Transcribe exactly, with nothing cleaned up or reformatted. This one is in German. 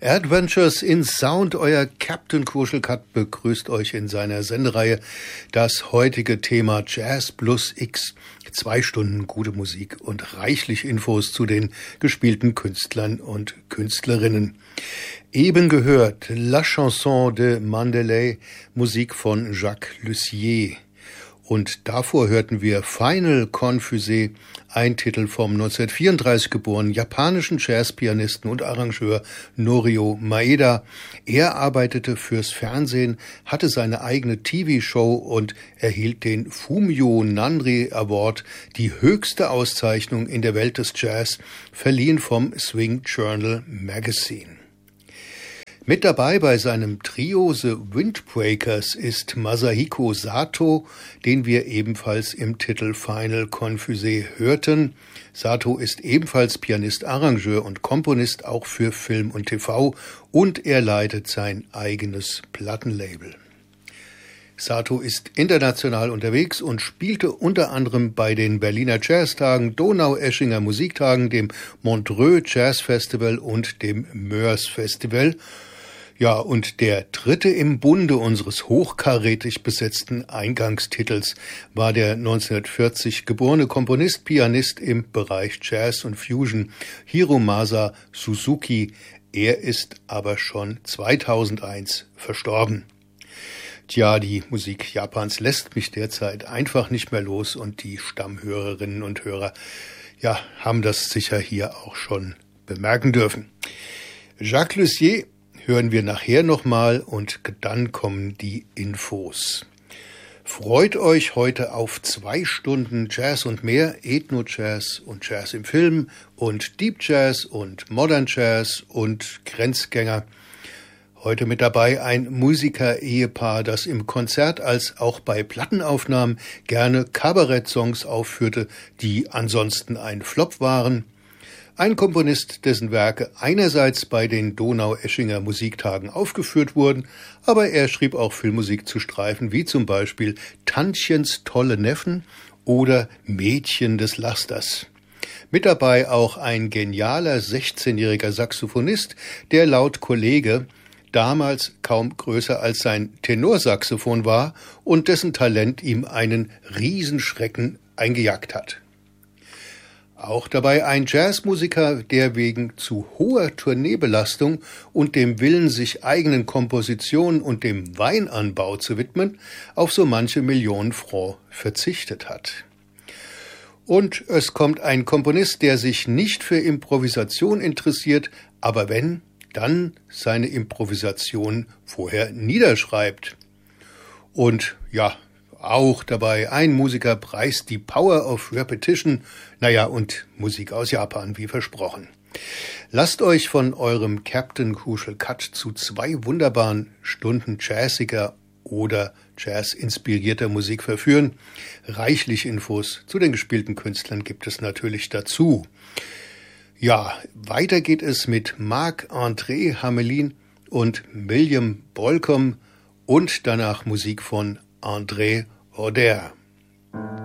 Adventures in Sound, euer Captain Kuschelkat begrüßt euch in seiner Sendereihe. Das heutige Thema Jazz plus X. Zwei Stunden gute Musik und reichlich Infos zu den gespielten Künstlern und Künstlerinnen. Eben gehört La Chanson de Mandalay, Musik von Jacques Lussier. Und davor hörten wir Final Confusé, ein Titel vom neunzehnhundertvierunddreißig geborenen japanischen Jazzpianisten und Arrangeur Norio Maeda. Er arbeitete fürs Fernsehen, hatte seine eigene T V-Show und erhielt den Fumio Nandri Award, die höchste Auszeichnung in der Welt des Jazz, verliehen vom Swing Journal Magazine. Mit dabei bei seinem Trio The Windbreakers ist Masahiko Sato, den wir ebenfalls im Titel Final Confusé hörten. Sato ist ebenfalls Pianist, Arrangeur und Komponist, auch für Film und T V, und er leitet sein eigenes Plattenlabel. Sato ist international unterwegs und spielte unter anderem bei den Berliner Jazztagen, Donaueschinger Musiktagen, dem Montreux Jazz Festival und dem Moers Festival. Ja, und der dritte im Bunde unseres hochkarätig besetzten Eingangstitels war der neunzehnhundertvierzig geborene Komponist, Pianist im Bereich Jazz und Fusion, Hiromasa Suzuki. Er ist aber schon zweitausendeins verstorben. Tja, die Musik Japans lässt mich derzeit einfach nicht mehr los und die Stammhörerinnen und Hörer, ja, haben das sicher hier auch schon bemerken dürfen. Jacques Lussier hören wir nachher nochmal und dann kommen die Infos. Freut euch heute auf zwei Stunden Jazz und mehr, Ethno-Jazz und Jazz im Film und Deep Jazz und Modern Jazz und Grenzgänger. Heute mit dabei ein Musiker-Ehepaar, das im Konzert als auch bei Plattenaufnahmen gerne Kabarett-Songs aufführte, die ansonsten ein Flop waren. Ein Komponist, dessen Werke einerseits bei den Donaueschinger Musiktagen aufgeführt wurden, aber er schrieb auch Filmmusik zu Streifen wie zum Beispiel Tantchens tolle Neffen oder Mädchen des Lasters. Mit dabei auch ein genialer sechzehnjähriger Saxophonist, der laut Kollege damals kaum größer als sein Tenorsaxophon war und dessen Talent ihm einen Riesenschrecken eingejagt hat. Auch dabei ein Jazzmusiker, der wegen zu hoher Tourneebelastung und dem Willen, sich eigenen Kompositionen und dem Weinanbau zu widmen, auf so manche Millionen Francs verzichtet hat. Und es kommt ein Komponist, der sich nicht für Improvisation interessiert, aber wenn, dann seine Improvisation vorher niederschreibt. Und ja, auch dabei ein Musiker preist die Power of Repetition, naja, und Musik aus Japan, wie versprochen. Lasst euch von eurem Captain Kuschelkat zu zwei wunderbaren Stunden jazziger oder jazz-inspirierter Musik verführen. Reichlich Infos zu den gespielten Künstlern gibt es natürlich dazu. Ja, weiter geht es mit Marc-André Hamelin und William Bolcom und danach Musik von André Roder.